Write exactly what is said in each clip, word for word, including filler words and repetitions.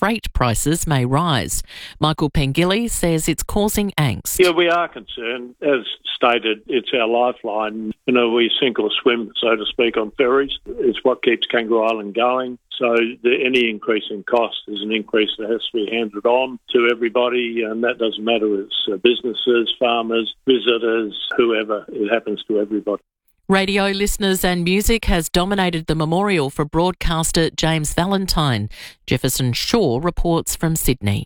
freight prices may rise. Michael Pengilly says it's causing angst. Yeah, we are concerned. As stated, it's our lifeline. You know, we sink or swim, so to speak, on ferries. It's what keeps Kangaroo Island going. So the, any increase in cost is an increase that has to be handed on to everybody, and that doesn't matter. It's uh, businesses, farmers, visitors, whoever. It happens to everybody. Radio listeners and music has dominated the memorial for broadcaster James Valentine. Jefferson Shaw reports from Sydney.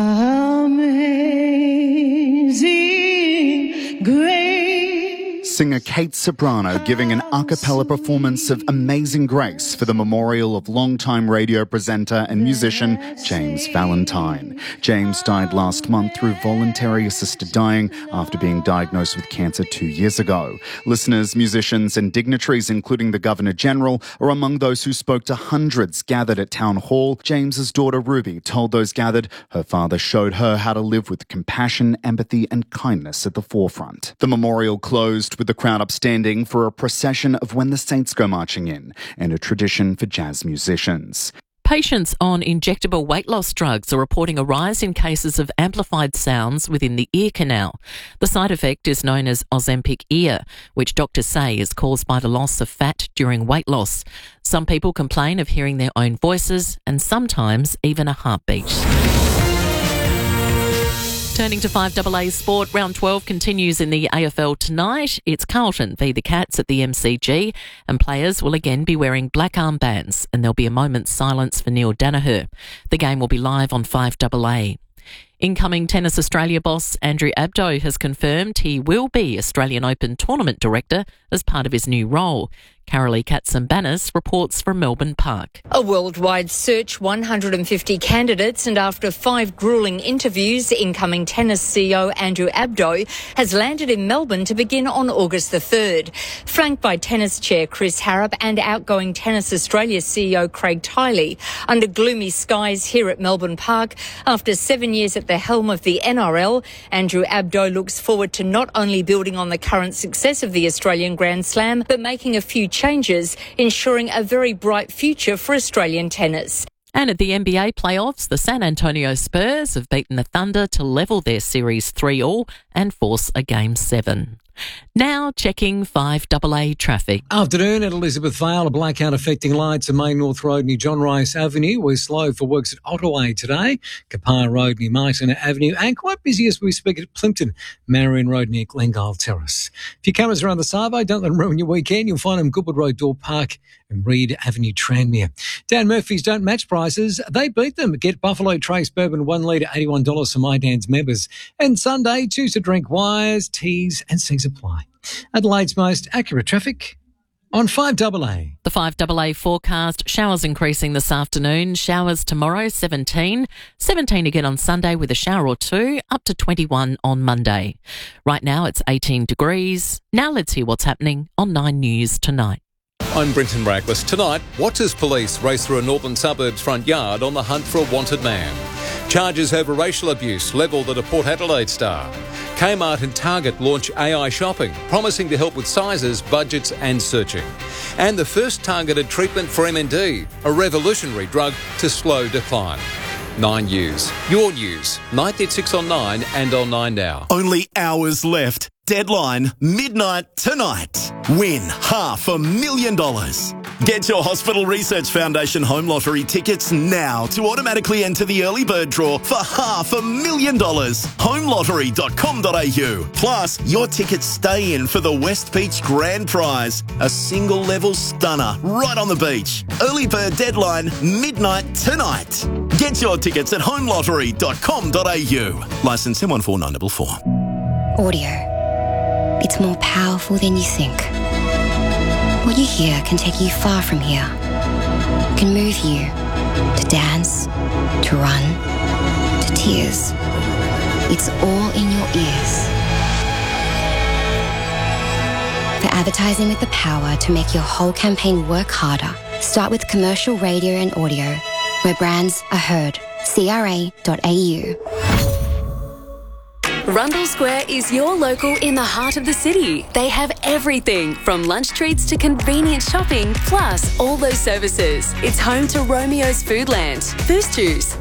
Amazing Grace. Singer Kate Sobrano giving an a cappella performance of Amazing Grace for the memorial of longtime radio presenter and musician James Valentine. James died last month through voluntary assisted dying after being diagnosed with cancer two years ago. Listeners, musicians and dignitaries, including the Governor-General, are among those who spoke to hundreds gathered at Town Hall. James's daughter Ruby told those gathered her father showed her how to live with compassion, empathy and kindness at the forefront. The memorial closed with the crowd upstanding for a procession of When the Saints Go Marching In and a tradition for jazz musicians. Patients on injectable weight loss drugs are reporting a rise in cases of amplified sounds within the ear canal. The side effect is known as Ozempic ear, which doctors say is caused by the loss of fat during weight loss. Some people complain of hearing their own voices and sometimes even a heartbeat. Turning to five A A Sport, round twelve continues in the A F L tonight. It's Carlton v the Cats at the M C G, and players will again be wearing black armbands, and there'll be a moment's silence for Neil Danaher. The game will be live on five A A. Incoming Tennis Australia boss Andrew Abdo has confirmed he will be Australian Open Tournament Director as part of his new role. Carolee Katsambanis reports from Melbourne Park. A worldwide search, one hundred fifty candidates, and after five gruelling interviews, incoming tennis C E O Andrew Abdo has landed in Melbourne to begin on August the third. Flanked by tennis chair Chris Harrop and outgoing Tennis Australia C E O Craig Tiley, under gloomy skies here at Melbourne Park, after seven years at the helm of the N R L, Andrew Abdo looks forward to not only building on the current success of the Australian Grand Slam, but making a few changes, ensuring a very bright future for Australian tennis. And at the N B A playoffs, the San Antonio Spurs have beaten the Thunder to level their series three all and force a Game seven. Now checking five A A traffic. Afternoon at Elizabeth Vale, a blackout affecting lights at Main North Road near John Rice Avenue. We're slow for works at Ottaway today, Kapar Road near Martin Avenue, and quite busy as we speak at Plimpton, Marion Road near Glengyle Terrace. If your cameras are around the Savo, don't let them ruin your weekend. You'll find them Goodwood Road, Door Park and Reed Avenue, Tranmere. Dan Murphy's don't match prices. They beat them. Get Buffalo Trace Bourbon one litre, eighty-one dollars for My Dan's members. And Sunday, choose to drink wires, teas and C's apply. Adelaide's most accurate traffic on five A A. The five A A forecast, showers increasing this afternoon, showers tomorrow, seventeen, seventeen again on Sunday with a shower or two, up to twenty-one on Monday. Right now it's eighteen degrees. Now let's hear what's happening on Nine News tonight. I'm Brenton Raglas. Tonight, watch as police race through a northern suburb's front yard on the hunt for a wanted man. Charges over racial abuse levelled at a Port Adelaide star. Kmart and Target launch A I shopping, promising to help with sizes, budgets and searching. And the first targeted treatment for M N D, a revolutionary drug to slow decline. Nine News. Your news. Night at six on Nine and on Nine Now. Only hours left. Deadline, midnight tonight. Win half a million dollars. Get your Hospital Research Foundation Home Lottery tickets now to automatically enter the early bird draw for half a million dollars. home lottery dot com dot a u. Plus, your tickets stay in for the West Beach Grand Prize, a single level stunner right on the beach. Early bird deadline, midnight tonight. Get your tickets at home lottery dot com dot a u. Licence M one four nine four four. Audio. It's more powerful than you think. What you hear can take you far from here. Can move you to dance, to run, to tears. It's all in your ears. For advertising with the power to make your whole campaign work harder, start with commercial radio and audio, where brands are heard. C R A dot A U. Rundle Square is your local in the heart of the city. They have everything from lunch treats to convenient shopping, plus all those services. It's home to Romeo's Foodland, Boost Juice,